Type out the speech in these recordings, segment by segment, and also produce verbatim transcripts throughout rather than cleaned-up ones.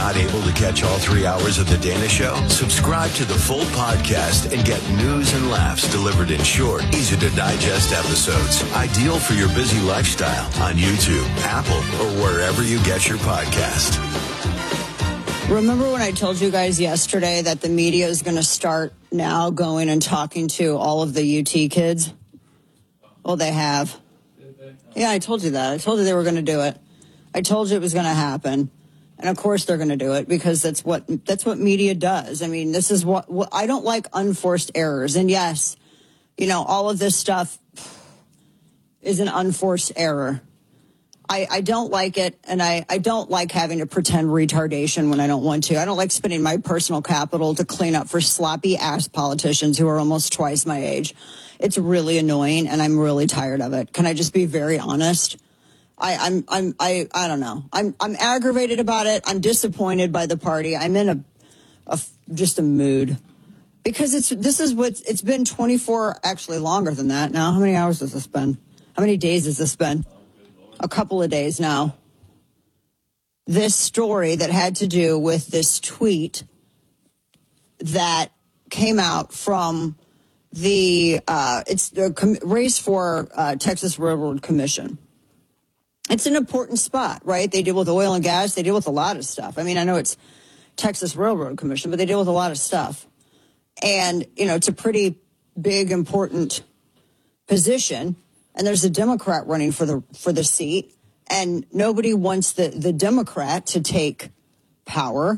Not able to catch all three hours of The Dana Show? Subscribe to the full podcast and get news and laughs delivered in short, easy-to-digest episodes. Ideal for your busy lifestyle on YouTube, Apple, or wherever you get your podcast. Remember when I told you guys yesterday that the media is going to start now going and talking to all of the U T kids? Well, they have. Yeah, I told you that. I told you they were going to do it. I told you it was going to happen. And of course they're going to do it because that's what that's what media does. I mean, this is what, what I don't like unforced errors. And yes, you know, all of this stuff is an unforced error. I, I don't like it, and I, I don't like having to pretend retardation when I don't want to. I don't like spending my personal capital to clean up for sloppy-ass politicians who are almost twice my age. It's really annoying, and I'm really tired of it. Can I just be very honest? I, I'm I'm I I don't know. I'm I'm aggravated about it. I'm disappointed by the party. I'm in a, a just a mood because it's this is what it's been twenty-four, actually longer than that now. How many hours has this been? How many days has this been? A couple of days now. This story that had to do with this tweet that came out from the uh, it's the com- race for uh, Texas Railroad Commission. It's an important spot, right? They deal with oil and gas. They deal with a lot of stuff. I mean, I know it's Texas Railroad Commission, but they deal with a lot of stuff. And, you know, it's a pretty big, important position. And there's a Democrat running for the for the seat. And nobody wants the, the Democrat to take power.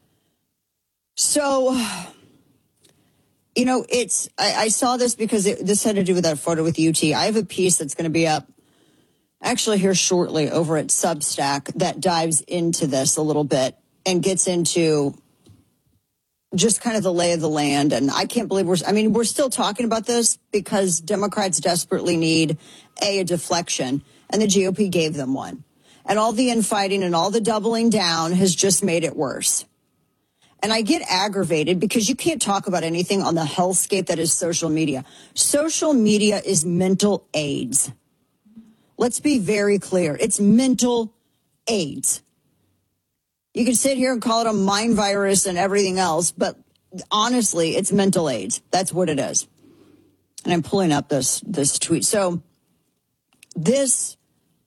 So, you know, it's I, I saw this because it, this had to do with that photo with U T. I have a piece that's going to be up actually here shortly over at Substack that dives into this a little bit and gets into just kind of the lay of the land. And I can't believe we're, I mean, we're still talking about this because Democrats desperately need a, a deflection, and the G O P gave them one. And all the infighting and all the doubling down has just made it worse. And I get aggravated because you can't talk about anything on the hellscape that is social media. Social media is mental AIDS. Let's be very clear. It's mental AIDS. You can sit here and call it a mind virus and everything else, but honestly, it's mental AIDS. That's what it is. And I'm pulling up this, this tweet. So this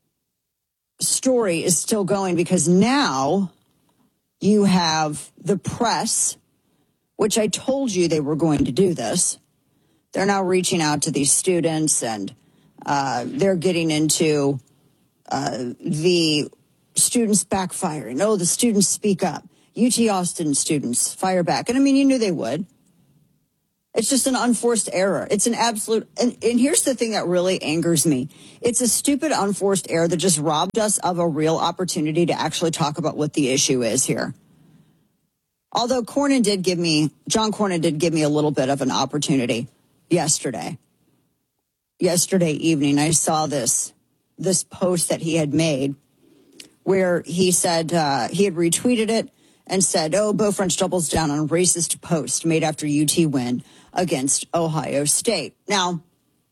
story is still going because now you have the press, which I told you they were going to do this. They're now reaching out to these students, and uh, they're getting into uh, the students backfiring. Oh, the students speak up. U T Austin students fire back. And I mean, you knew they would. It's just an unforced error. It's an absolute, and, and here's the thing that really angers me. It's a stupid unforced error that just robbed us of a real opportunity to actually talk about what the issue is here. Although Cornyn did give me, John Cornyn did give me a little bit of an opportunity yesterday. Yesterday evening, I saw this, this post that he had made where he said, uh, he had retweeted it and said, oh, Beau French doubles down on racist post made after U T win against Ohio State. Now,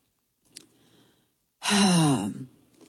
the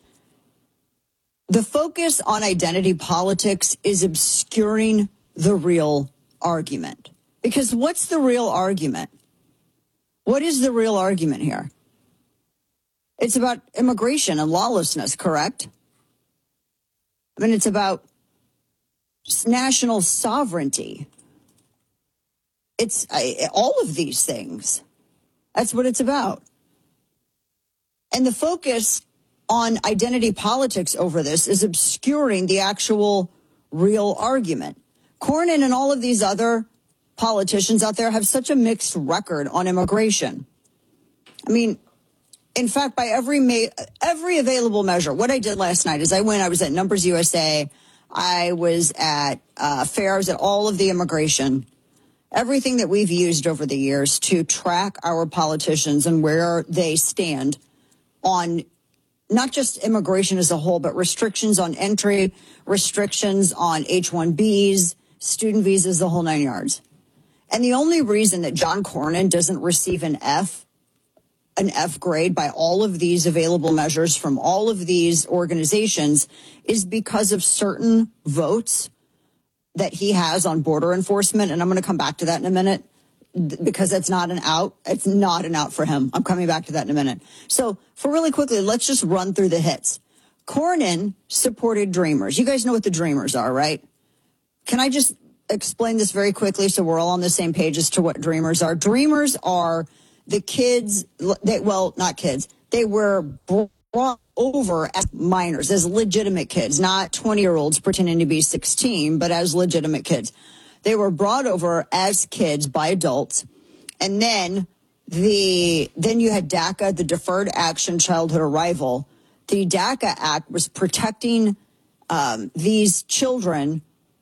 focus on identity politics is obscuring the real argument. Because what's the real argument? What is the real argument here? It's about immigration and lawlessness, correct? I mean, it's about national sovereignty. It's I, all of these things. That's what it's about. And the focus on identity politics over this is obscuring the actual real argument. Cornyn and all of these other politicians out there have such a mixed record on immigration. I mean, in fact, by every ma- every available measure, what I did last night is I went, I was at Numbers U S A, I was at uh, FAIR, I was at all of the immigration, everything that we've used over the years to track our politicians and where they stand on not just immigration as a whole, but restrictions on entry, restrictions on H one Bs, student visas, the whole nine yards. And the only reason that John Cornyn doesn't receive an F, an F grade by all of these available measures from all of these organizations is because of certain votes that he has on border enforcement, and I'm going to come back to that in a minute, because that's not an out. It's not an out for him. I'm coming back to that in a minute. So for really quickly, let's just run through the hits. Cornyn supported Dreamers. You guys know what the Dreamers are, right? Can I just explain this very quickly so we're all on the same page as to what Dreamers are? Dreamers are the kids, they, well, not kids. They were brought over as minors, as legitimate kids, not twenty-year-olds pretending to be sixteen, but as legitimate kids. They were brought over as kids by adults. And then the then you had DACA, the Deferred Action Childhood Arrival. The DACA Act was protecting um, these children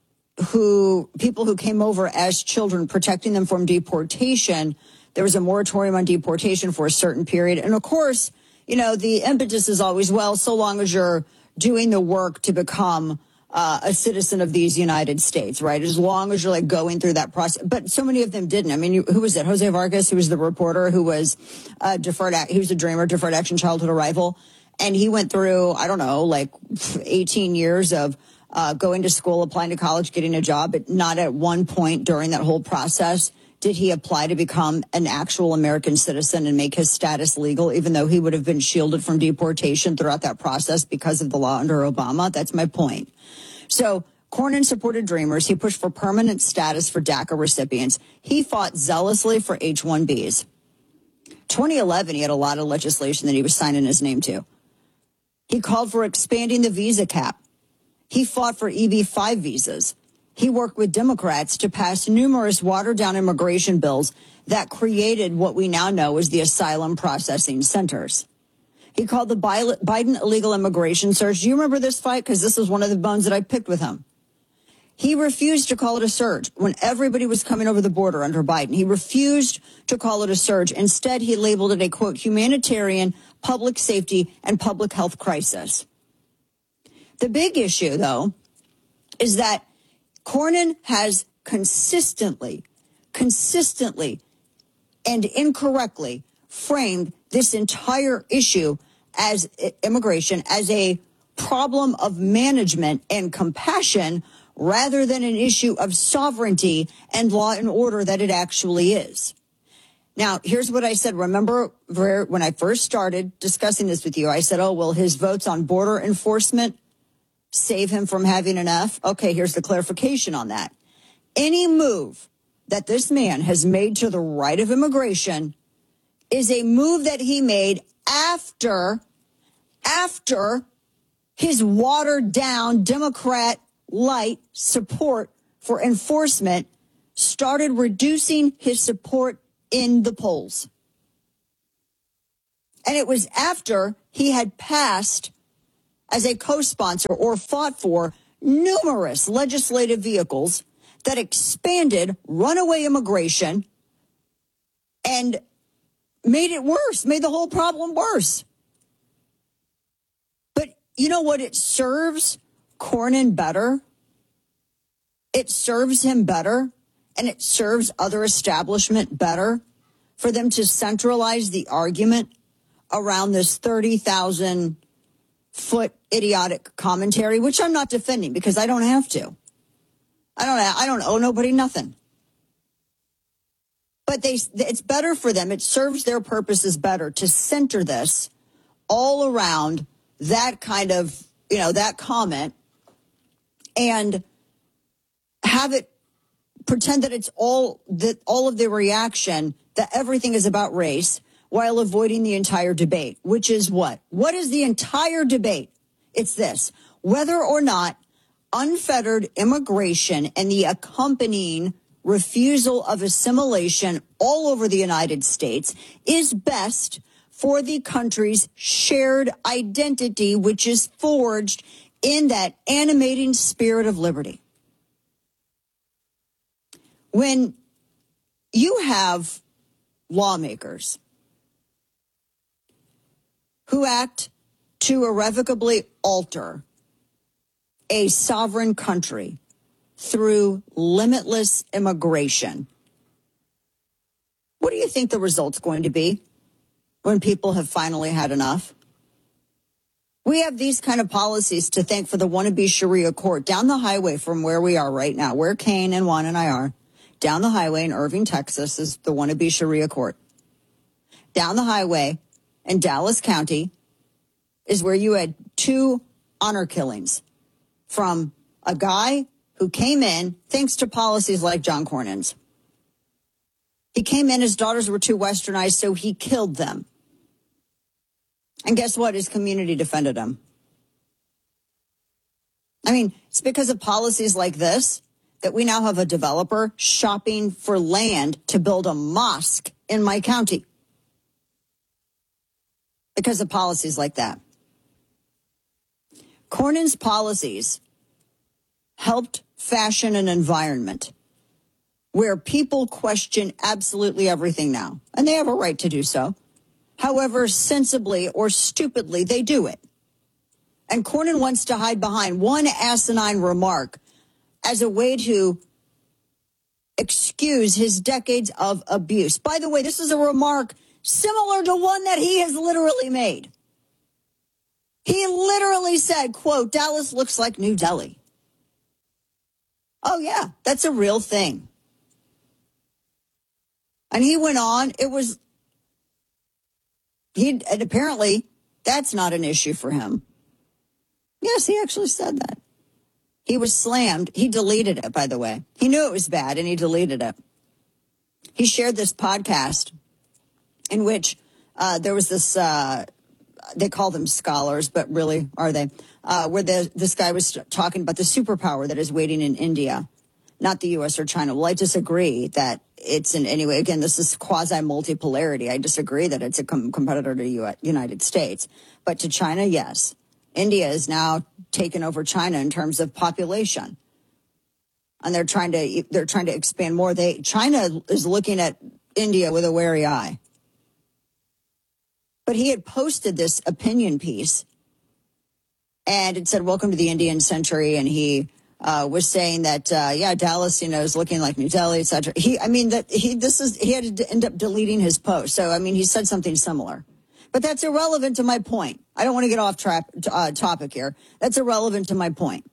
who, people who came over as children, protecting them from deportation. There was a moratorium on deportation for a certain period. And of course, you know, the impetus is always, well, so long as you're doing the work to become uh, a citizen of these United States, right? As long as you're like going through that process. But so many of them didn't. I mean, you, who was it? Jose Vargas, who was the reporter, who was uh, deferred, he was a dreamer, Deferred Action Childhood Arrival. And he went through, I don't know, like eighteen years of uh, going to school, applying to college, getting a job. But not at one point during that whole process did he apply to become an actual American citizen and make his status legal, even though he would have been shielded from deportation throughout that process because of the law under Obama. That's my point. So Cornyn supported Dreamers. He pushed for permanent status for DACA recipients. He fought zealously for H one Bs. twenty eleven, he had a lot of legislation that he was signing his name to. He called for expanding the visa cap. He fought for E B five visas. He worked with Democrats to pass numerous watered-down immigration bills that created what we now know as the asylum processing centers. He called the Biden illegal immigration surge. Do you remember this fight? Because this is one of the bones that I picked with him. He refused to call it a surge when everybody was coming over the border under Biden. He refused to call it a surge. Instead, he labeled it a, quote, humanitarian, public safety, and public health crisis. The big issue, though, is that Cornyn has consistently, consistently, and incorrectly framed this entire issue as immigration as a problem of management and compassion rather than an issue of sovereignty and law and order that it actually is. Now, here's what I said. Remember when I first started discussing this with you, I said, oh, well, his votes on border enforcement save him from having an F? Okay, here's the clarification on that. Any move that this man has made to the right of immigration is a move that he made after, after his watered down Democrat light support for enforcement started reducing his support in the polls. And it was after he had passed as a co-sponsor or fought for numerous legislative vehicles that expanded runaway immigration and made it worse, made the whole problem worse. But you know what? It serves Cornyn better. It serves him better, and it serves other establishment better for them to centralize the argument around this thirty thousand foot idiotic commentary, which I'm not defending because I don't have to. I don't I don't owe nobody nothing. But they it's better for them. It serves their purposes better to center this all around that kind of, you know, that comment and have it pretend that it's all that all of the reaction, that everything is about race, while avoiding the entire debate, which is what? What is the entire debate? It's this: whether or not unfettered immigration and the accompanying refusal of assimilation all over the United States is best for the country's shared identity, which is forged in that animating spirit of liberty. When you have lawmakers who act to irrevocably alter a sovereign country through limitless immigration, what do you think the result's going to be when people have finally had enough? We have these kind of policies to thank for the wannabe Sharia court down the highway from where we are right now, where Kane and Juan and I are. Down the highway in Irving, Texas is the wannabe Sharia court. Down the highway in Dallas County is where you had two honor killings from a guy who came in thanks to policies like John Cornyn's. He came in, his daughters were too westernized, so he killed them. And guess what? His community defended him. I mean, it's because of policies like this that we now have a developer shopping for land to build a mosque in my county. Because of policies like that. Cornyn's policies helped fashion an environment where people question absolutely everything now. And they have a right to do so. However sensibly or stupidly they do it. And Cornyn wants to hide behind one asinine remark as a way to excuse his decades of abuse. By the way, this is a remark similar to one that he has literally made. He literally said, quote, Dallas looks like New Delhi. Oh, yeah, that's a real thing. And he went on, it was, he and apparently that's not an issue for him. Yes, he actually said that. He was slammed. He deleted it, by the way. He knew it was bad, and he deleted it. He shared this podcast in which uh, there was this, uh, they call them scholars, but really are they, uh, where the, this guy was talking about the superpower that is waiting in India, not the U S or China. Well, I disagree that it's in any way. Again, this is quasi-multipolarity. I disagree that it's a com- competitor to the United States. But to China, yes. India is now taken over China in terms of population. And they're trying to they're trying to expand more. They China is looking at India with a wary eye. But he had posted this opinion piece, and it said, welcome to the Indian century. And he uh, was saying that, uh, yeah, Dallas, you know, is looking like New Delhi, et cetera. He, I mean, that he, this is, he had to end up deleting his post. So, I mean, he said something similar. But that's irrelevant to my point. I don't want to get off tra- uh, topic here. That's irrelevant to my point.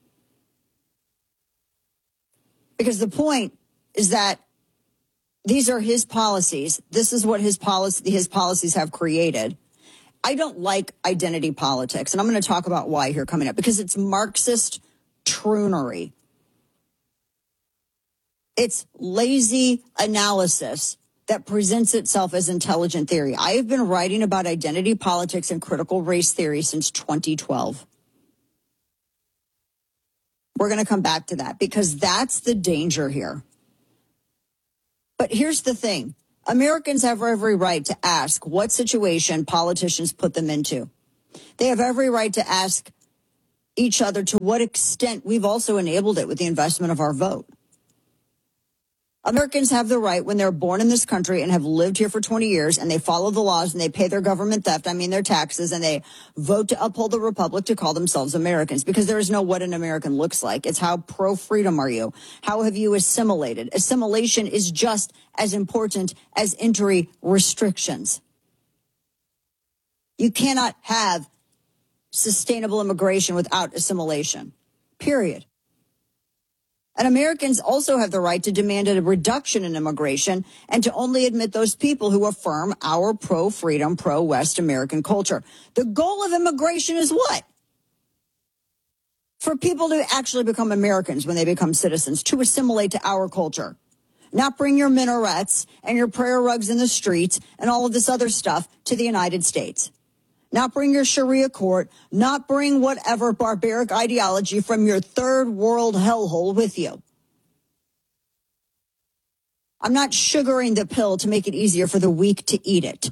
Because the point is that these are his policies. This is what his policy, his policies have created. I don't like identity politics, and I'm going to talk about why here coming up, because it's Marxist troonery. It's lazy analysis that presents itself as intelligent theory. I have been writing about identity politics and critical race theory since twenty twelve. We're going to come back to that because that's the danger here. But here's the thing. Americans have every right to ask what situation politicians put them into. They have every right to ask each other to what extent we've also enabled it with the investment of our vote. Americans have the right when they're born in this country and have lived here for twenty years and they follow the laws and they pay their government theft, I mean their taxes, and they vote to uphold the republic to call themselves Americans, because there is no what an American looks like. It's how pro-freedom are you? How have you assimilated? Assimilation is just as important as entry restrictions. You cannot have sustainable immigration without assimilation, period. And Americans also have the right to demand a reduction in immigration and to only admit those people who affirm our pro-freedom, pro-West American culture. The goal of immigration is what? For people to actually become Americans when they become citizens, to assimilate to our culture. Not bring your minarets and your prayer rugs in the streets and all of this other stuff to the United States. Not bring your Sharia court, not bring whatever barbaric ideology from your third world hellhole with you. I'm not sugaring the pill to make it easier for the weak to eat it.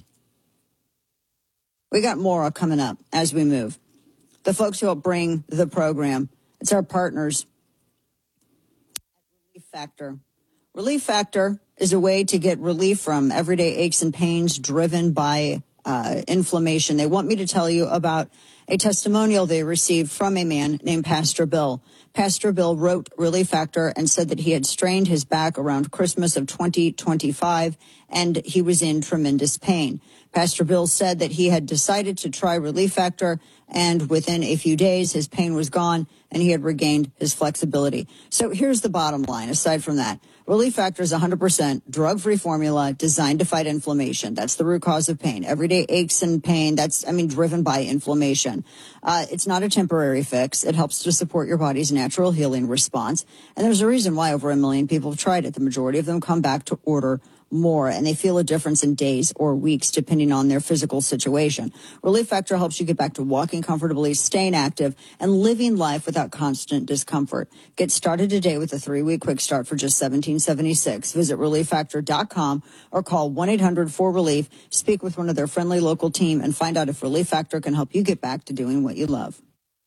We got more coming up as we move. The folks who help bring the program, it's our partners. Relief Factor. Relief Factor is a way to get relief from everyday aches and pains driven by Uh, inflammation. They want me to tell you about a testimonial they received from a man named Pastor Bill. Pastor Bill wrote Relief Factor and said that he had strained his back around Christmas of twenty twenty-five and he was in tremendous pain. Pastor Bill said that he had decided to try Relief Factor And within a few days, his pain was gone and he had regained his flexibility. So here's the bottom line. Aside from that, Relief Factor is one hundred percent drug-free formula designed to fight inflammation. That's the root cause of pain. Everyday aches and pain, that's, I mean, driven by inflammation. Uh, it's not a temporary fix. It helps to support your body's natural healing response. And there's a reason why over a million people have tried it. The majority of them come back to order more, and they feel a difference in days or weeks depending on their physical situation. Relief Factor helps you get back to walking comfortably, staying active, and living life without constant discomfort. Get started today with a three-week quick start for just seventeen seventy-six. Visit relief factor dot com or call one eight hundred four relief. Speak with one of their friendly local team and find out if Relief Factor can help you get back to doing what you love.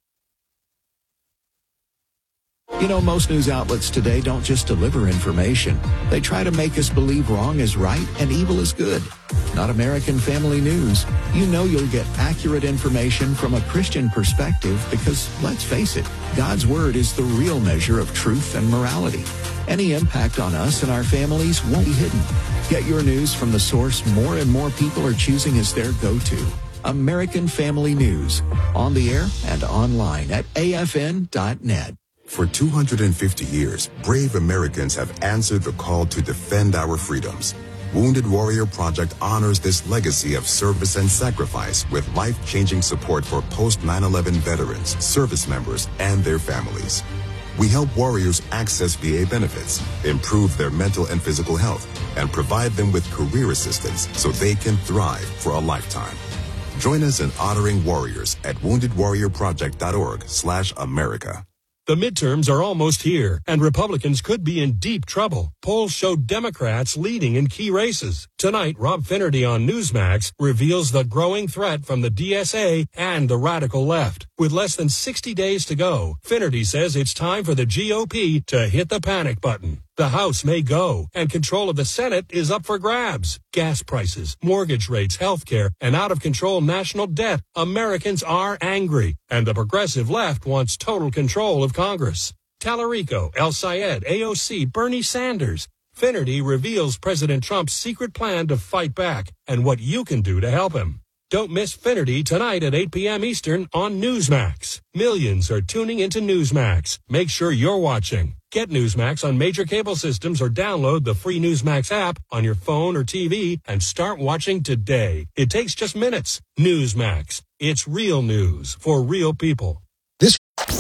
You know, most news outlets today don't just deliver information. They try to make us believe wrong is right and evil is good. Not American Family News. You know you'll get accurate information from a Christian perspective because, let's face it, God's Word is the real measure of truth and morality. Any impact on us and our families won't be hidden. Get your news from the source more and more people are choosing as their go-to. American Family News. On the air and online at A F N dot net. For two hundred fifty years, brave Americans have answered the call to defend our freedoms. Wounded Warrior Project honors this legacy of service and sacrifice with life-changing support for post nine eleven veterans, service members, and their families. We help warriors access V A benefits, improve their mental and physical health, and provide them with career assistance so they can thrive for a lifetime. Join us in honoring warriors at wounded warrior project dot org slash America. The midterms are almost here, and Republicans could be in deep trouble. Polls show Democrats leading in key races. Tonight, Rob Finnerty on Newsmax reveals the growing threat from the D S A and the radical left. With less than sixty days to go, Finnerty says it's time for the G O P to hit the panic button. The House may go, and control of the Senate is up for grabs. Gas prices, mortgage rates, health care, and out-of-control national debt. Americans are angry, and the progressive left wants total control of Congress. Tallarico, El Sayed, A O C, Bernie Sanders. Finnerty reveals President Trump's secret plan to fight back and what you can do to help him. Don't miss Finnerty tonight at eight p.m. Eastern on Newsmax. Millions are tuning into Newsmax. Make sure you're watching. Get Newsmax on major cable systems or download the free Newsmax app on your phone or T V and start watching today. It takes just minutes. Newsmax. It's real news for real people. This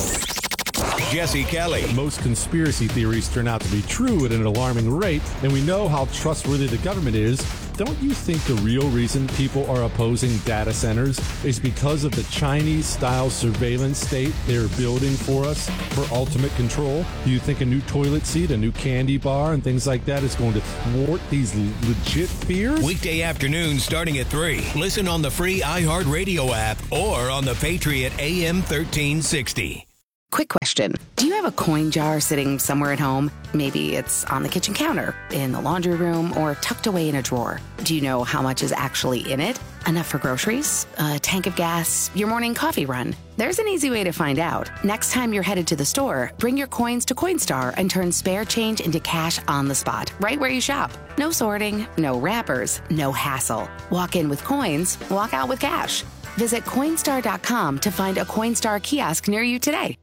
Jesse Kelly. Most conspiracy theories turn out to be true at an alarming rate, and we know how trustworthy the government is. Don't you think the real reason people are opposing data centers is because of the Chinese-style surveillance state they're building for us for ultimate control? Do you think a new toilet seat, a new candy bar, and things like that is going to thwart these legit fears? Weekday afternoon starting at three. Listen on the free iHeartRadio app or on the Patriot A M thirteen sixty. Quick question. Do you have a coin jar sitting somewhere at home? Maybe it's on the kitchen counter, in the laundry room, or tucked away in a drawer. Do you know how much is actually in it? Enough for groceries? A tank of gas? Your morning coffee run? There's an easy way to find out. Next time you're headed to the store, bring your coins to Coinstar and turn spare change into cash on the spot, right where you shop. No sorting, no wrappers, no hassle. Walk in with coins, walk out with cash. Visit Coinstar dot com to find a Coinstar kiosk near you today.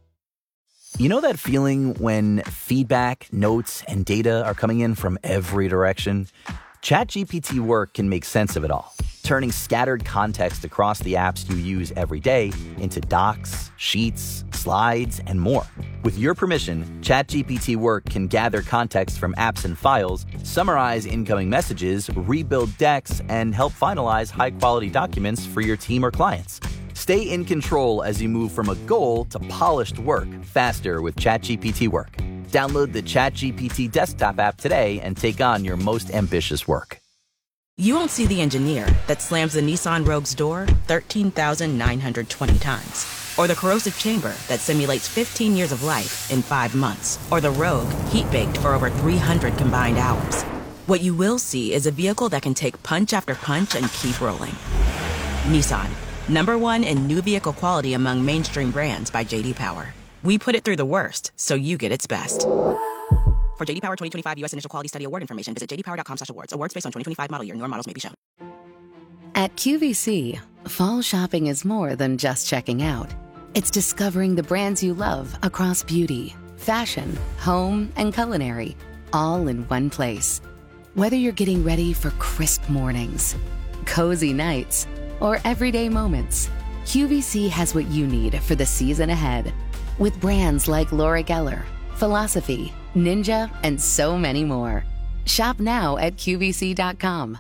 You know that feeling when feedback, notes, and data are coming in from every direction? ChatGPT Work can make sense of it all, turning scattered context across the apps you use every day into docs, sheets, slides, and more. With your permission, ChatGPT Work can gather context from apps and files, summarize incoming messages, rebuild decks, and help finalize high-quality documents for your team or clients. Stay in control as you move from a goal to polished work faster with ChatGPT Work. Download the ChatGPT desktop app today and take on your most ambitious work. You won't see the engineer that slams the Nissan Rogue's door thirteen thousand nine hundred twenty times. Or the corrosive chamber that simulates fifteen years of life in five months. Or the Rogue heat-baked for over three hundred combined hours. What you will see is a vehicle that can take punch after punch and keep rolling. Nissan. Number one in new vehicle quality among mainstream brands by J D Power. We put it through the worst, so you get its best. For J D Power twenty twenty-five U S Initial Quality Study Award information, visit j d power dot com slash awards. Awards based on twenty twenty-five model year. Newer models may be shown. At Q V C, Fall shopping is more than just checking out. It's discovering the brands you love across beauty, fashion, home, and culinary, all in one place. Whether you're getting ready for crisp mornings, cozy nights, or everyday moments, Q V C has what you need for the season ahead. With brands like Laura Geller, Philosophy, Ninja, and so many more. Shop now at Q V C dot com.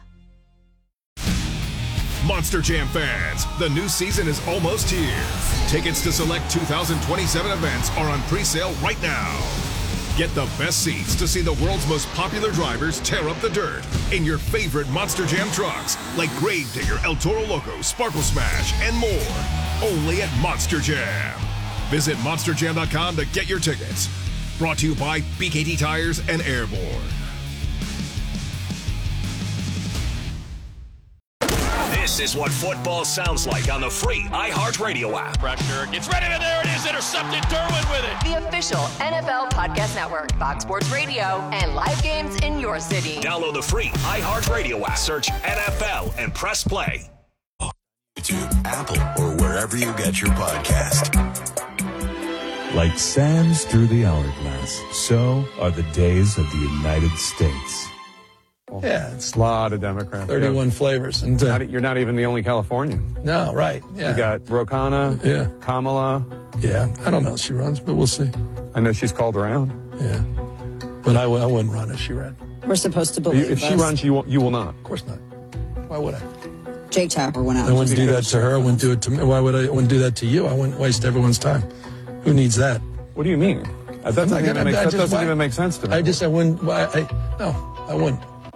Monster Jam fans, the new season is almost here. Tickets to select two thousand twenty-seven events are on pre-sale right now. Get the best seats to see the world's most popular drivers tear up the dirt in your favorite Monster Jam trucks like Gravedigger, El Toro Loco, Sparkle Smash, and more. Only at Monster Jam. Visit monster jam dot com to get your tickets. Brought to you by B K T Tires and Airborne. This is what football sounds like on the free iHeartRadio app. Pressure gets ready, and there it is, intercepted. Derwin with it. The official N F L Podcast Network, Fox Sports Radio, and live games in your city. Download the free iHeartRadio app. Search N F L and press play. YouTube, Apple, or wherever you get your podcast. Like sands through the hourglass, so are the days of the United States. Yeah, it's a lot of Democrats. thirty-one yeah. flavors. And uh, not, you're not even the only Californian. No, right. Yeah. You got Ro Khanna, yeah. Kamala. Yeah, I don't know if she runs, but we'll see. I know she's called around. Yeah, but I, I wouldn't run if she ran. We're supposed to believe If us. she runs, you will, you will not. Of course not. Why would I? Jake Tapper went out. I wouldn't do that to her. I wouldn't do it to me. Why would I, I wouldn't do that to you? I wouldn't waste everyone's time. Who needs that? What do you mean? That doesn't, even, gonna, make, that just, doesn't why, even make sense to me. I just, I wouldn't, I, I, no, I wouldn't.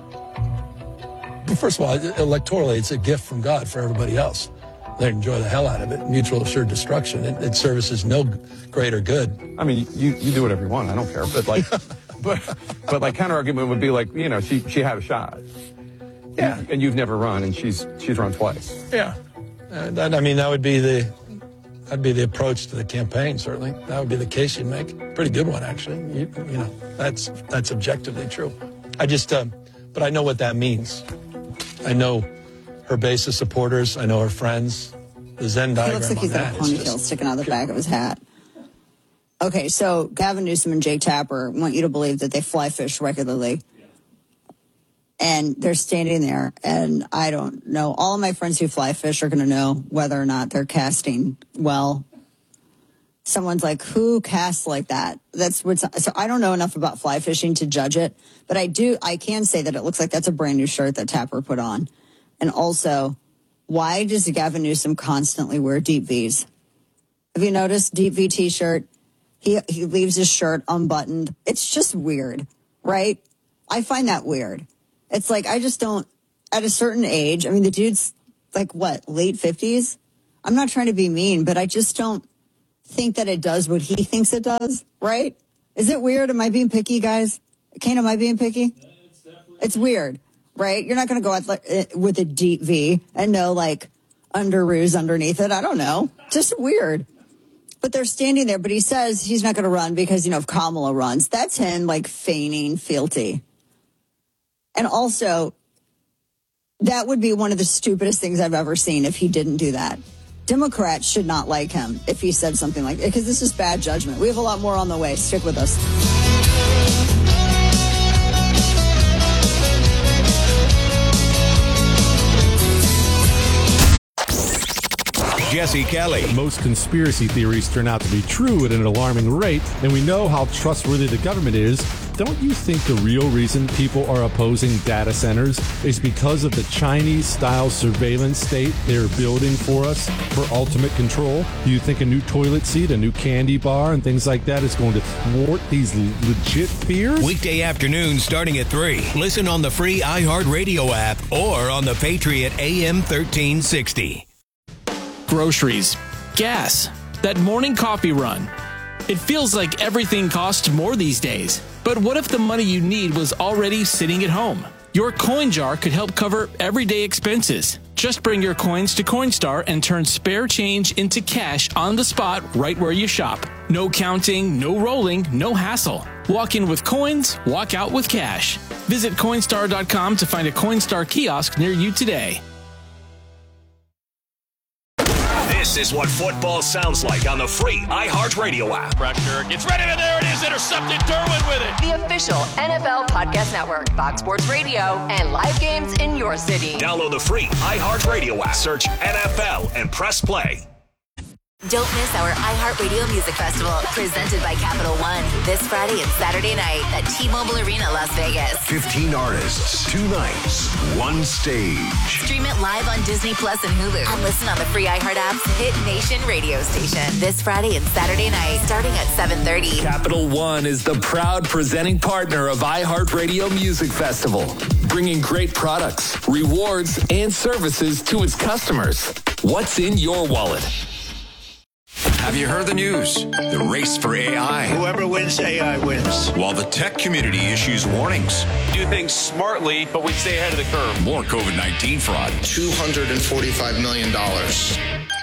First of all, electorally, it's a gift from God for everybody else. They enjoy the hell out of it. Mutual assured destruction. It, it services no greater good. I mean, you, you do whatever you want. I don't care. But like, but but like counter argument would be like, you know, she she had a shot. Yeah. And, and you've never run, and she's she's run twice. Yeah. Uh, that, I mean, that would be the that'd be the approach to the campaign. Certainly, that would be the case you'd make. Pretty good one, actually. You, you know, that's that's objectively true. I just, um, but I know what that means. I know her base of supporters. I know her friends. The Venn diagram. He looks like he's got a ponytail just sticking out of the back of his hat. Okay, so Gavin Newsom and Jake Tapper want you to believe that they fly fish regularly. And they're standing there, and I don't know. All of my friends who fly fish are going to know whether or not they're casting well. Someone's like, who casts like that? That's what's, so I don't know enough about fly fishing to judge it, but I do, I can say that it looks like that's a brand new shirt that Tapper put on. And also, why does Gavin Newsom constantly wear deep V's? Have you noticed? Deep V t-shirt. He, he leaves his shirt unbuttoned. It's just weird, right? I find that weird. It's like, I just don't, at a certain age, I mean, the dude's like, what, late fifties? I'm not trying to be mean, but I just don't think that it does what he thinks it does, right? Is it weird? Am I being picky, guys? Kane, am I being picky? Yeah, it's, it's weird, right? You're not going to go out like, with a deep V and no, like, underoos underneath it. I don't know. Just weird. But they're standing there, but he says he's not going to run because, you know, if Kamala runs, that's him, like, feigning fealty. And also, that would be one of the stupidest things I've ever seen if he didn't do that. Democrats should not like him if he said something like that, because this is bad judgment. We have a lot more on the way. Stick with us. Jesse Kelly. Most conspiracy theories turn out to be true at an alarming rate, and we know how trustworthy the government is. Don't you think the real reason people are opposing data centers is because of the Chinese-style surveillance state they're building for us for ultimate control? Do you think a new toilet seat, a new candy bar, and things like that is going to thwart these legit fears? Weekday afternoon starting at three. Listen on the free iHeartRadio app or on the Patriot A M thirteen sixty. Groceries, gas, that morning coffee run. It feels like everything costs more these days. But what if the money you need was already sitting at home? Your coin jar could help cover everyday expenses. Just bring your coins to Coinstar and turn spare change into cash on the spot right where you shop. No counting, no rolling, no hassle. Walk in with coins, walk out with cash. Visit Coinstar dot com to find a Coinstar kiosk near you today. This is what football sounds like on the free iHeartRadio app. Pressure gets ready, and there it is, intercepted. Derwin with it. The official N F L Podcast Network, Fox Sports Radio, and live games in your city. Download the free iHeartRadio app. Search N F L and press play. Don't miss our iHeartRadio Music Festival, presented by Capital One, this Friday and Saturday night at T-Mobile Arena, Las Vegas. fifteen artists, two nights, one stage. Stream it live on Disney Plus and Hulu, and listen on the free iHeart app's Hit Nation radio station this Friday and Saturday night, starting at seven thirty. Capital One is the proud presenting partner of iHeartRadio Music Festival, bringing great products, rewards, and services to its customers. What's in your wallet? Have you heard the news? The race for A I. Whoever wins A I wins. While the tech community issues warnings. Do things smartly, but we stay ahead of the curve. More COVID nineteen fraud. two hundred forty-five million dollars.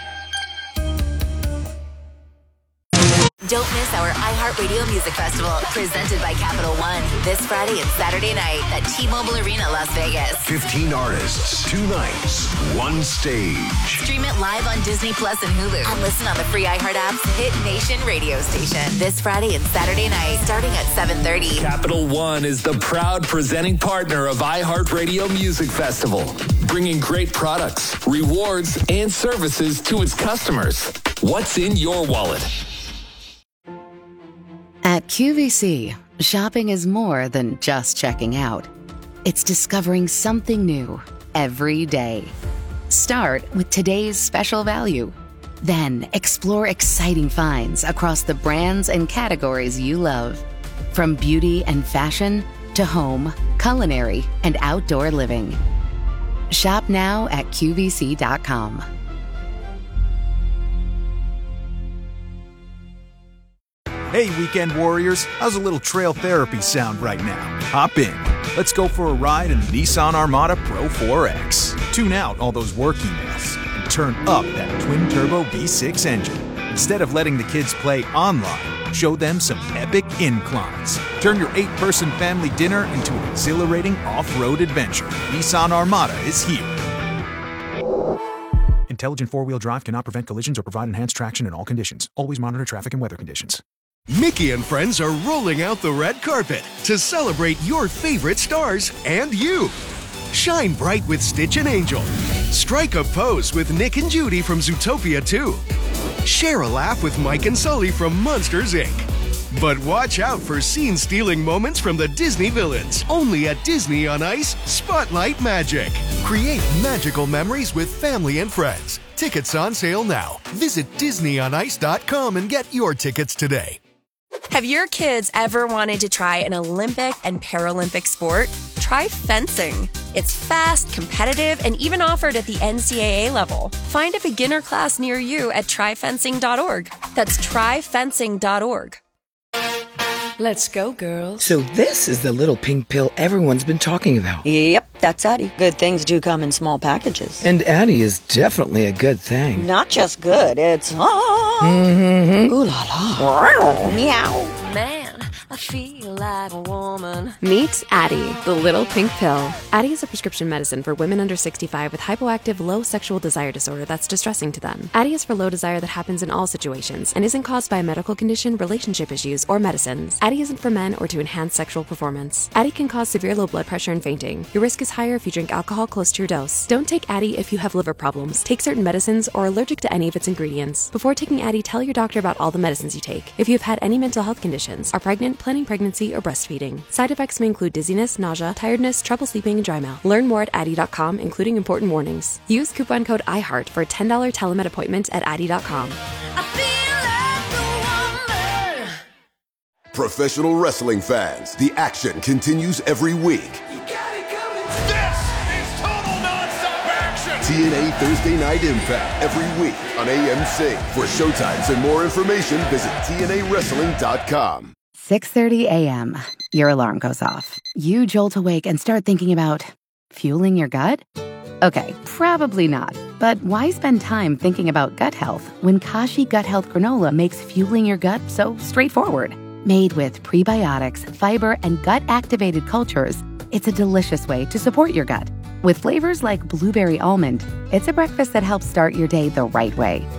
Don't miss our iHeartRadio Music Festival, presented by Capital One, this Friday and Saturday night at T-Mobile Arena, Las Vegas. fifteen artists, two nights, one stage. Stream it live on Disney Plus and Hulu, and listen on the free iHeart app's Hit Nation radio station this Friday and Saturday night, starting at seven thirty. Capital One is the proud presenting partner of iHeartRadio Music Festival, bringing great products, rewards, and services to its customers. What's in your wallet? At Q V C, shopping is more than just checking out. It's discovering something new every day. Start with today's special value. Then explore exciting finds across the brands and categories you love. From beauty and fashion to home, culinary, and outdoor living. Shop now at Q V C dot com. Hey, weekend warriors, how's a little trail therapy sound right now? Hop in. Let's go for a ride in the Nissan Armada Pro four X. Tune out all those work emails and turn up that twin-turbo V six engine. Instead of letting the kids play online, show them some epic inclines. Turn your eight-person family dinner into an exhilarating off-road adventure. Nissan Armada is here. Intelligent four-wheel drive cannot prevent collisions or provide enhanced traction in all conditions. Always monitor traffic and weather conditions. Mickey and friends are rolling out the red carpet to celebrate your favorite stars and you. Shine bright with Stitch and Angel. Strike a pose with Nick and Judy from Zootopia two. Share a laugh with Mike and Sully from Monsters, Incorporated. But watch out for scene-stealing moments from the Disney villains. Only at Disney on Ice Spotlight Magic. Create magical memories with family and friends. Tickets on sale now. Visit Disney on Ice dot com and get your tickets today. Have your kids ever wanted to try an Olympic and Paralympic sport? Try fencing. It's fast, competitive, and even offered at the N C double A level. Find a beginner class near you at try fencing dot org. That's try fencing dot org. Let's go, girls. So this is the little pink pill everyone's been talking about. Yep, that's Addie. Good things do come in small packages. And Addie is definitely a good thing. Not just good, it's... Ah, mm-hmm. Ooh la la. Meow. Man, I feel like a woman. Meet Addie, the little pink pill. Addie is a prescription medicine for women under sixty-five with hypoactive low sexual desire disorder that's distressing to them. Addie is for low desire that happens in all situations and isn't caused by a medical condition, relationship issues, or medicines. Addie isn't for men or to enhance sexual performance. Addie can cause severe low blood pressure and fainting. Your risk is higher if you drink alcohol close to your dose. Don't take Addie if you have liver problems, take certain medicines, or are allergic to any of its ingredients. Before taking Addie, tell your doctor about all the medicines you take. If you have had any mental health conditions, are pregnant, planning pregnancy, or breastfeeding. Side effects may include dizziness, nausea, tiredness, trouble sleeping, and dry mouth. Learn more at Addie dot com, including important warnings. Use coupon code iHeart for a ten dollars telemed appointment at Addie dot com. Professional wrestling fans, the action continues every week. This is total nonstop action. T N A Thursday Night Impact every week on A M C. For showtimes and more information, visit T N A wrestling dot com. six thirty a.m. Your alarm goes off. You jolt awake and start thinking about fueling your gut? Okay, probably not. But why spend time thinking about gut health when Kashi Gut Health Granola makes fueling your gut so straightforward? Made with prebiotics, fiber, and gut-activated cultures, it's a delicious way to support your gut. With flavors like blueberry almond, it's a breakfast that helps start your day the right way.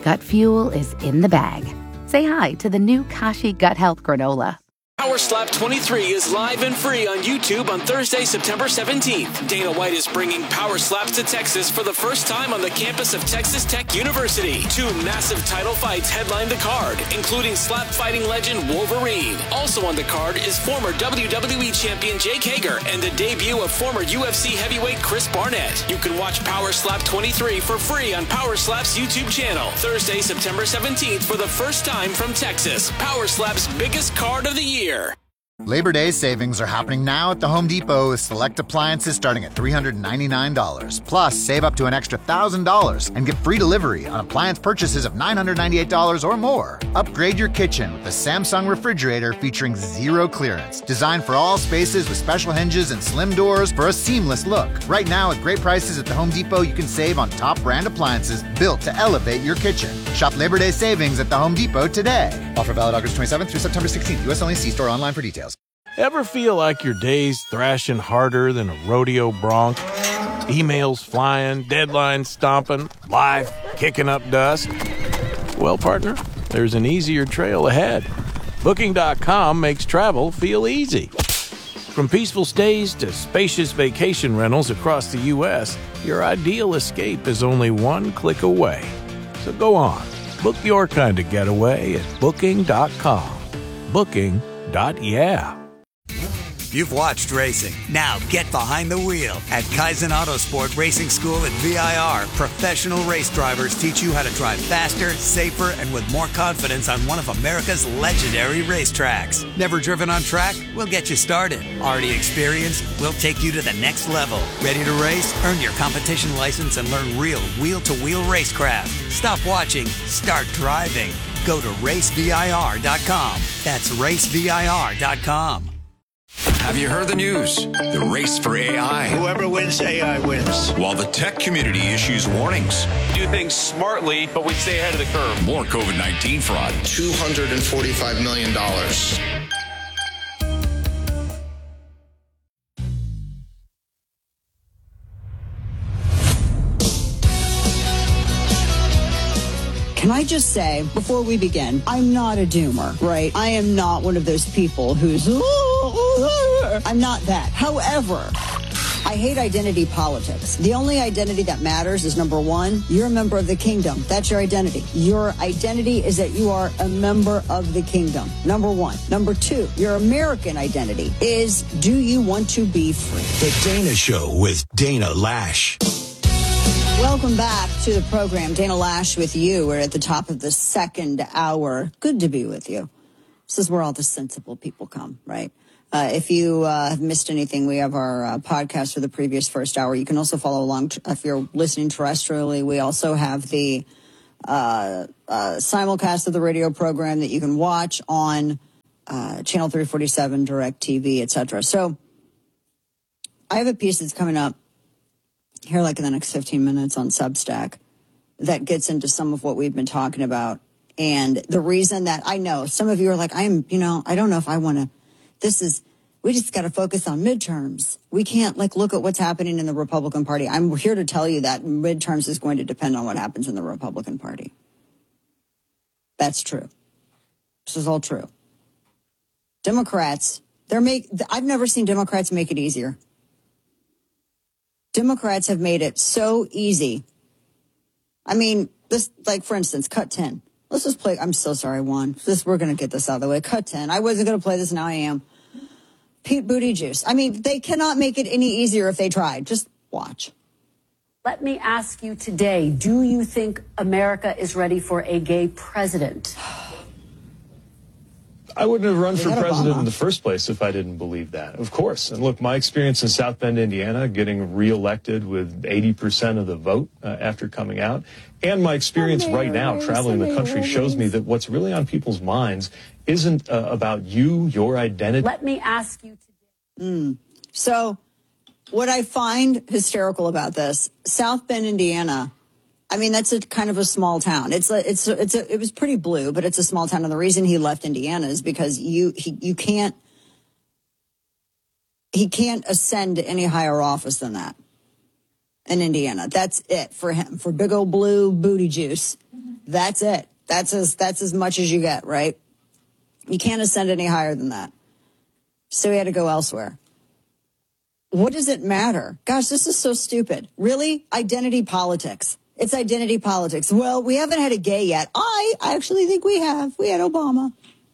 gut fuel is in the bag. Say hi to the new Kashi Gut Health Granola. Power Slap twenty-three is live and free on YouTube on Thursday, September seventeenth. Dana White is bringing Power Slaps to Texas for the first time on the campus of Texas Tech University. Two massive title fights headline the card, including slap fighting legend Wolverine. Also on the card is former W W E champion Jake Hager and the debut of former U F C heavyweight Chris Barnett. You can watch Power Slap twenty-three for free on Power Slap's YouTube channel. Thursday, September seventeenth for the first time from Texas. Power Slap's biggest card of the year. Labor Day savings are happening now at the Home Depot with select appliances starting at three hundred ninety-nine dollars. Plus, save up to an extra one thousand dollars and get free delivery on appliance purchases of nine hundred ninety-eight dollars or more. Upgrade your kitchen with the Samsung refrigerator featuring zero clearance. Designed for all spaces with special hinges and slim doors for a seamless look. Right now, at great prices at the Home Depot, you can save on top brand appliances built to elevate your kitchen. Shop Labor Day savings at the Home Depot today. Offer valid August twenty-seventh through September sixteenth. U S only. See store online for details. Ever feel like your day's thrashing harder than a rodeo bronc? Emails flying, deadlines stomping, life kicking up dust? Well, partner, there's an easier trail ahead. Booking dot com makes travel feel easy. From peaceful stays to spacious vacation rentals across the U S, your ideal escape is only one click away. So go on, book your kind of getaway at Booking dot com. Booking. Yeah. You've watched racing. Now get behind the wheel. At Kaizen Autosport Racing School at V I R, professional race drivers teach you how to drive faster, safer, and with more confidence on one of America's legendary racetracks. Never driven on track? We'll get you started. Already experienced? We'll take you to the next level. Ready to race? Earn your competition license and learn real wheel-to-wheel racecraft. Stop watching. Start driving. Go to race V I R dot com. That's race V I R dot com. Have you heard the news? The race for A I. Whoever wins A I wins. While the tech community issues warnings. Do things smartly, but we stay ahead of the curve. More COVID nineteen fraud. two hundred forty-five million dollars. Can I just say, before we begin, I'm not a doomer, right? I am not one of those people who's, I'm not that. However, I hate identity politics. The only identity that matters is, number one, you're a member of the kingdom. That's your identity. Your identity is that you are a member of the kingdom. Number one. Number two, your American identity is, do you want to be free? The Dana Show with Dana Lash. Welcome back to the program. Dana Lash with you. We're at the top of the second hour. Good to be with you. This is where all the sensible people come, right? Uh, if you uh, have missed anything, we have our uh, podcast for the previous first hour. You can also follow along t- if you're listening terrestrially. We also have the uh, uh, simulcast of the radio program that you can watch on uh, Channel three forty-seven, DirecTV, et cetera. So I have a piece that's coming up here like in the next fifteen minutes on Substack that gets into some of what we've been talking about. And the reason that I know some of you are like, I'm, you know, I don't know if I want to, this is, we just got to focus on midterms. We can't like look at what's happening in the Republican Party. I'm here to tell you that midterms is going to depend on what happens in the Republican Party. That's true. This is all true. Democrats, they're make, I've never seen Democrats make it easier. Democrats have made it so easy. I mean, this, like, for instance, cut ten. Let's just play. I'm so sorry, Juan. This, we're going to get this out of the way. Cut ten. I wasn't going to play this. Now I am. Pete Buttigieg. I mean, they cannot make it any easier if they tried. Just watch. Let me ask you today, do you think America is ready for a gay president? I wouldn't have run for president Obama in the first place if I didn't believe that, of course. And look, my experience in South Bend, Indiana, getting reelected with eighty percent of the vote uh, after coming out, and my experience right now traveling the country shows me that what's really on people's minds isn't uh, about you, your identity. Let me ask you today. Mm. So what I find hysterical about this, South Bend, Indiana, I mean, that's a kind of a small town. It's a, it's a, it's a, it was pretty blue, but it's a small town. And the reason he left Indiana is because you, he, you can't, he can't ascend to any higher office than that in Indiana. That's it for him, for big old blue booty juice. That's it. That's as that's as much as you get, right? You can't ascend any higher than that. So he had to go elsewhere. What does it matter? Gosh, this is so stupid. Really? Identity politics. It's identity politics. Well, we haven't had a gay yet. I actually think we have. We had Obama.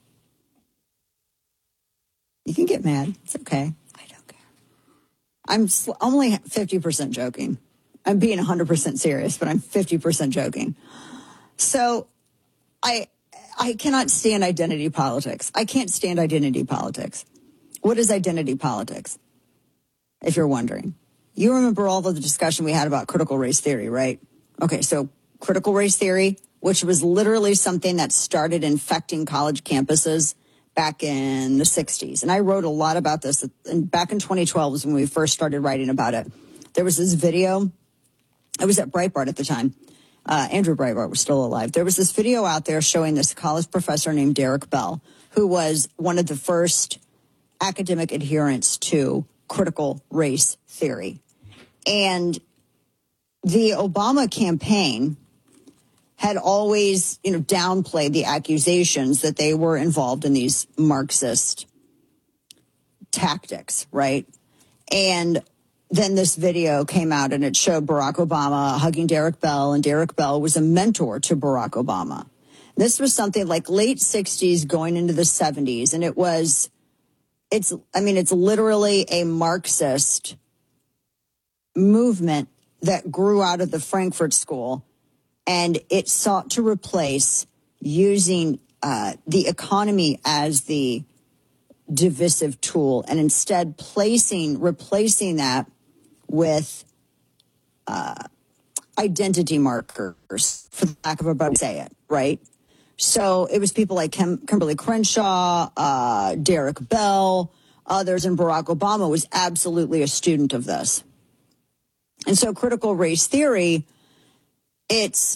You can get mad. It's okay. I don't care. I'm sl- only fifty percent joking. I'm being one hundred percent serious, but I'm fifty percent joking. So I I cannot stand identity politics. I can't stand identity politics. What is identity politics? If you're wondering. You remember all of the discussion we had about critical race theory, right? Okay, so critical race theory, which was literally something that started infecting college campuses back in the sixties. And I wrote a lot about this. And back in twenty twelve was when we first started writing about it. There was this video. I was at Breitbart at the time. Uh, Andrew Breitbart was still alive. There was this video out there showing this college professor named Derek Bell, who was one of the first academic adherents to critical race theory. And the Obama campaign had always, you know, downplayed the accusations that they were involved in these Marxist tactics, right? And then this video came out and it showed Barack Obama hugging Derek Bell, and Derek Bell was a mentor to Barack Obama. This was something like late sixties going into the seventies, and it was, it's, I mean, it's literally a Marxist movement that grew out of the Frankfurt School, and it sought to replace using uh, the economy as the divisive tool, and instead placing, replacing that with uh, identity markers, for the lack of a better way to say it, right? So it was people like Kim, Kimberly Crenshaw, uh, Derek Bell, others, and Barack Obama was absolutely a student of this. And so critical race theory, it's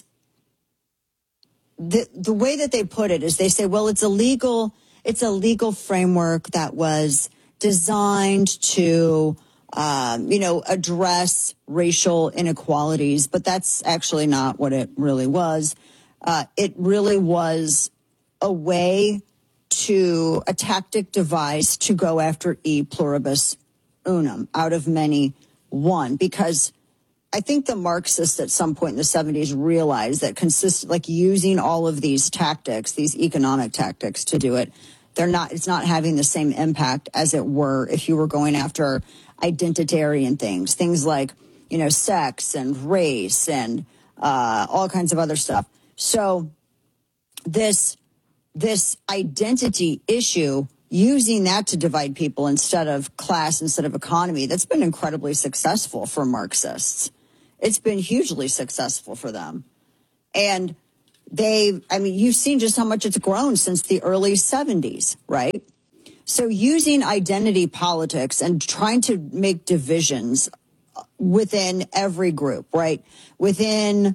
the the way that they put it is they say, well, it's a legal, it's a legal framework that was designed to, um, you know, address racial inequalities, but that's actually not what it really was. Uh, it really was a way to, a tactic device to go after e pluribus unum, out of many, one, because I think the Marxists at some point in the seventies realized that consist like using all of these tactics, these economic tactics to do it, they're not, it's not having the same impact as it were if you were going after identitarian things, things like, you know, sex and race and uh, all kinds of other stuff. So this, this identity issue, using that to divide people instead of class, instead of economy, that's been incredibly successful for Marxists. It's been hugely successful for them. And they, I mean, you've seen just how much it's grown since the early seventies, right? So using identity politics and trying to make divisions within every group, right? Within,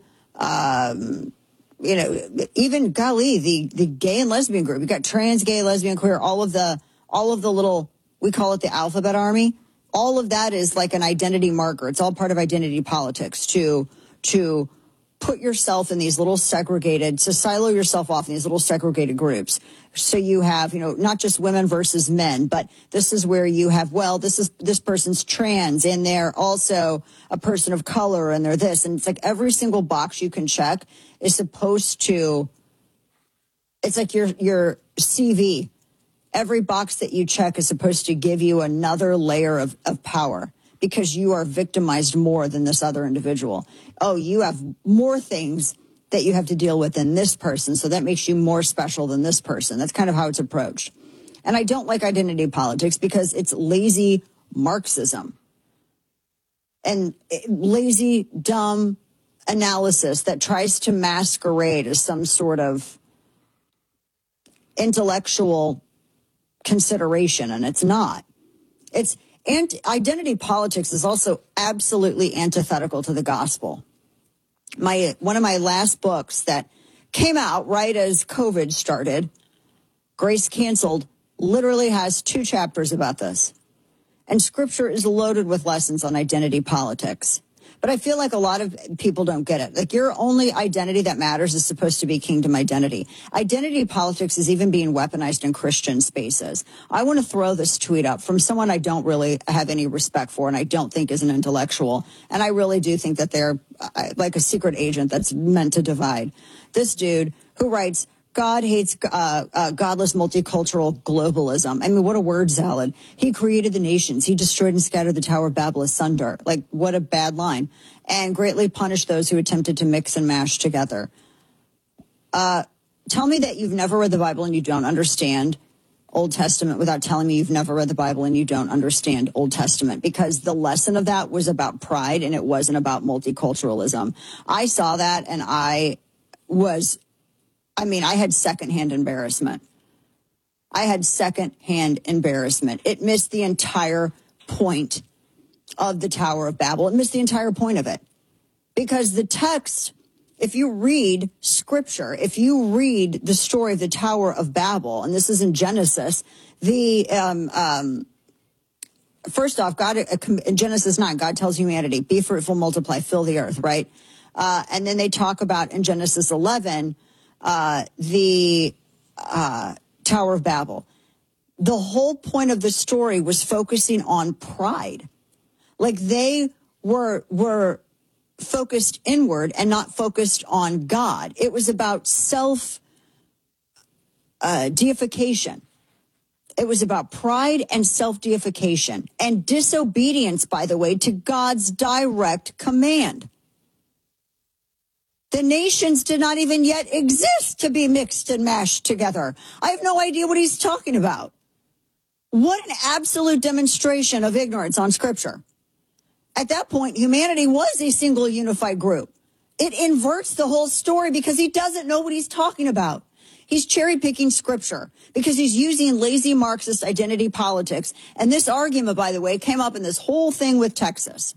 um, you know, even, golly, the, the gay and lesbian group. You've got trans, gay, lesbian, queer, all of the, all of the little, we call it the alphabet army. All of that is like an identity marker. It's all part of identity politics to, to put yourself in these little segregated, to silo yourself off in these little segregated groups. So you have, you know, not just women versus men, but this is where you have, well, this is, this person's trans and they're also a person of color and they're this. And it's like every single box you can check is supposed to, it's like your, your C V. Every box that you check is supposed to give you another layer of, of power because you are victimized more than this other individual. Oh, you have more things that you have to deal with than this person, so that makes you more special than this person. That's kind of how it's approached. And I don't like identity politics because it's lazy Marxism and lazy, dumb analysis that tries to masquerade as some sort of intellectual consideration, and it's not. It's and identity politics is also absolutely antithetical to the gospel. My one of my last books that came out right as COVID started, Grace Canceled, literally has two chapters about this. And scripture is loaded with lessons on identity politics. But I feel like a lot of people don't get it. Like, your only identity that matters is supposed to be kingdom identity. Identity politics is even being weaponized in Christian spaces. I want to throw this tweet up from someone I don't really have any respect for and I don't think is an intellectual. And I really do think that they're uh, like a secret agent that's meant to divide. This dude who writes, God hates uh, uh, godless multicultural globalism. I mean, what a word salad. He created the nations. He destroyed and scattered the Tower of Babel asunder. Like, what a bad line. And greatly punished those who attempted to mix and mash together. Uh, tell me that you've never read the Bible and you don't understand Old Testament without telling me you've never read the Bible and you don't understand Old Testament, because the lesson of that was about pride and it wasn't about multiculturalism. I saw that and I was... I mean, I had secondhand embarrassment. I had secondhand embarrassment. It missed the entire point of the Tower of Babel. It missed the entire point of it. Because the text, if you read scripture, if you read the story of the Tower of Babel, and this is in Genesis, the, um, um, first off, God, in Genesis nine, God tells humanity, be fruitful, multiply, fill the earth, right? Uh, and then they talk about in Genesis eleven, Uh, the uh, Tower of Babel. The whole point of the story was focusing on pride. Like, they were were focused inward and not focused on God. It was about self uh, deification. It was about pride and self-deification and disobedience, by the way, to God's direct command. The nations did not even yet exist to be mixed and mashed together. I have no idea what he's talking about. What an absolute demonstration of ignorance on Scripture. At that point, humanity was a single unified group. It inverts the whole story because he doesn't know what he's talking about. He's cherry-picking Scripture because he's using lazy Marxist identity politics. And this argument, by the way, came up in this whole thing with Texas.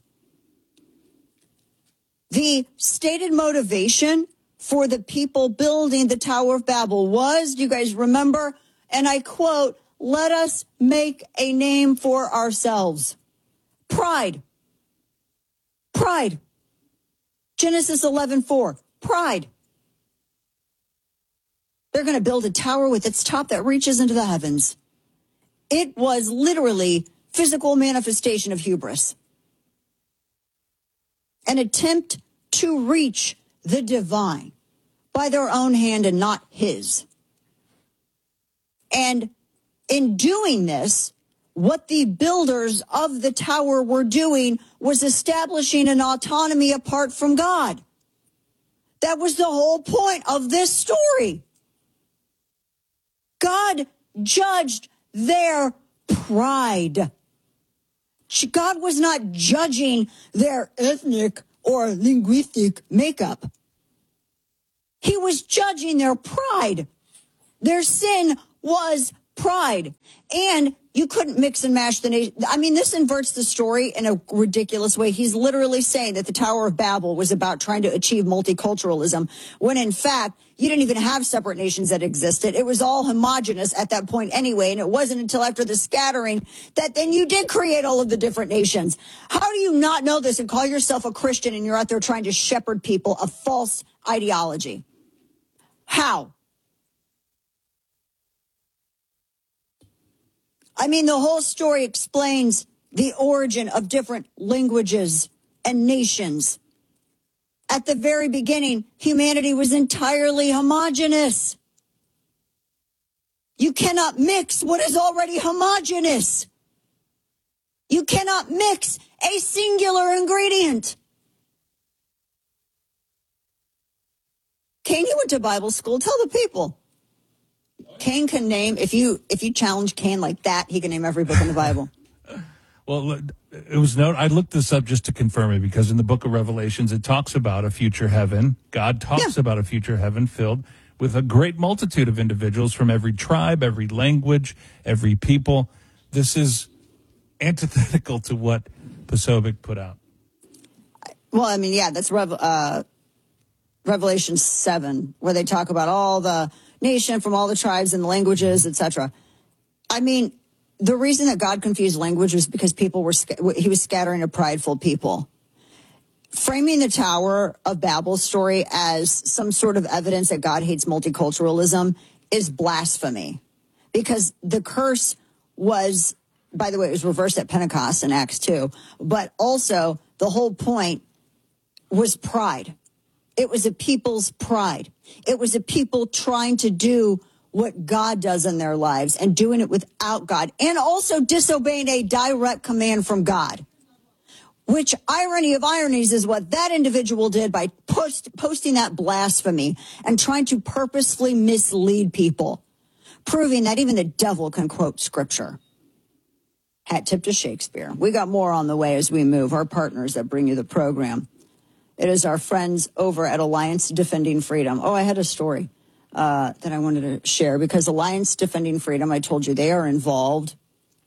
The stated motivation for the people building the Tower of Babel was, do you guys remember? And I quote, let us make a name for ourselves. Pride. Pride. Genesis eleven four. Pride. They're going to build a tower with its top that reaches into the heavens. It was literally physical manifestation of hubris. An attempt to reach the divine by their own hand and not his. And in doing this, what the builders of the tower were doing was establishing an autonomy apart from God. That was the whole point of this story. God judged their pride. God was not judging their ethnic or linguistic makeup. He was judging their pride. Their sin was pride. And you couldn't mix and mash the nation. I mean, this inverts the story in a ridiculous way. He's literally saying that the Tower of Babel was about trying to achieve multiculturalism, when in fact, you didn't even have separate nations that existed. It was all homogenous at that point anyway, and it wasn't until after the scattering that then you did create all of the different nations. How do you not know this and call yourself a Christian and you're out there trying to shepherd people a false ideology? How? I mean, the whole story explains the origin of different languages and nations. At the very beginning, humanity was entirely homogeneous. You cannot mix what is already homogeneous. You cannot mix a singular ingredient. Cain, you went to Bible school. Tell the people. Cain can name, if you if you challenge Cain like that, he can name every book in the Bible. Well, it was note. I looked this up just to confirm it, because in the book of Revelations, it talks about a future heaven. God talks yeah. about a future heaven filled with a great multitude of individuals from every tribe, every language, every people. This is antithetical to what Posobiec put out. Well, I mean, yeah, that's Rev, uh, Revelation seven, where they talk about all the nation from all the tribes and languages, et cetera. I mean, the reason that God confused language was because people were, he was scattering a prideful people. framing the Tower of Babel story as some sort of evidence that God hates multiculturalism is blasphemy, because the curse was, by the way, it was reversed at Pentecost in Acts two, but also the whole point was pride. It was a people's pride. It was a people trying to do what God does in their lives and doing it without God, and also disobeying a direct command from God. Which, irony of ironies, is what that individual did by post, posting that blasphemy and trying to purposefully mislead people, proving that even the devil can quote scripture. Hat tip to Shakespeare. We got more on the way as we move, our partners that bring you the program. It is our friends over at Alliance Defending Freedom. Oh, I had a story uh, that I wanted to share, because Alliance Defending Freedom, I told you, they are involved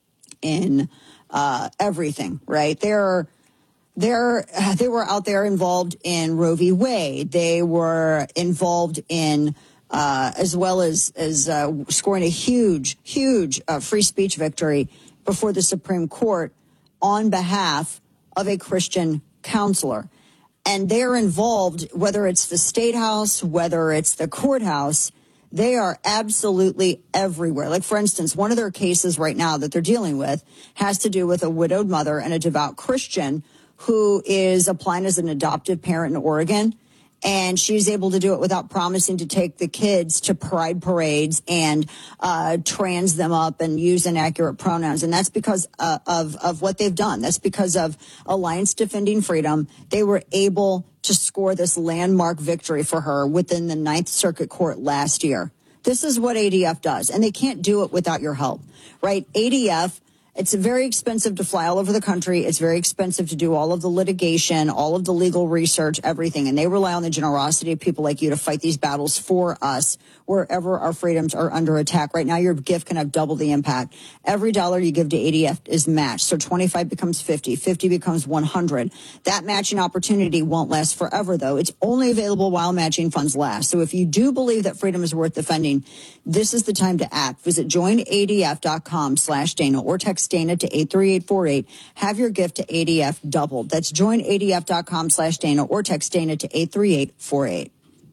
in uh, everything, right? They're They're, they were out there involved in Roe v. Wade. They were involved in, uh, as well as, as uh, scoring a huge, huge uh, free speech victory before the Supreme Court on behalf of a Christian counselor. And they're involved, whether it's the State House, whether it's the courthouse, they are absolutely everywhere. Like, for instance, one of their cases right now that they're dealing with has to do with a widowed mother and a devout Christian who is applying as an adoptive parent in Oregon. And she's able to do it without promising to take the kids to pride parades and uh, trans them up and use inaccurate pronouns. And that's because uh, of, of what they've done. That's because of Alliance Defending Freedom. They were able to score this landmark victory for her within the Ninth Circuit Court last year. This is what A D F does, and they can't do it without your help, right? A D F, it's very expensive to fly all over the country. It's very expensive to do all of the litigation, all of the legal research, everything. And they rely on the generosity of people like you to fight these battles for us wherever our freedoms are under attack. Right now, your gift can have double the impact. Every dollar you give to A D F is matched. So twenty-five becomes fifty, fifty becomes one hundred. That matching opportunity won't last forever, though. It's only available while matching funds last. So if you do believe that freedom is worth defending, this is the time to act. Visit joinadf.com slash Dana or text Dana to eight three eight four eight. Have your gift to A D F doubled. That's joinadf.com slash Dana or text Dana to eight three eight four eight.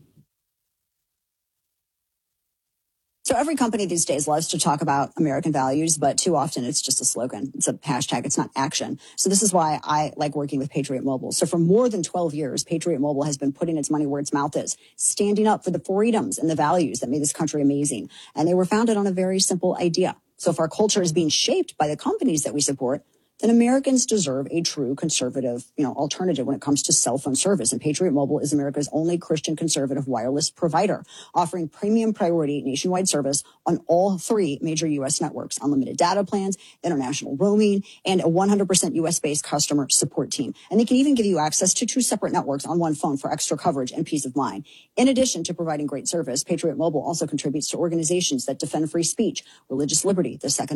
So every company these days loves to talk about American values, but too often it's just a slogan. It's a hashtag. It's not action. So this is why I like working with Patriot Mobile. So for more than twelve years, Patriot Mobile has been putting its money where its mouth is, standing up for the freedoms and the values that made this country amazing. And they were founded on a very simple idea. So if our culture is being shaped by the companies that we support, then Americans deserve a true conservative, you know, alternative when it comes to cell phone service. And Patriot Mobile is America's only Christian conservative wireless provider, offering premium priority nationwide service on all three major U S networks, unlimited data plans, international roaming, and a one hundred percent U S-based customer support team. And they can even give you access to two separate networks on one phone for extra coverage and peace of mind. In addition to providing great service, Patriot Mobile also contributes to organizations that defend free speech, religious liberty, the Second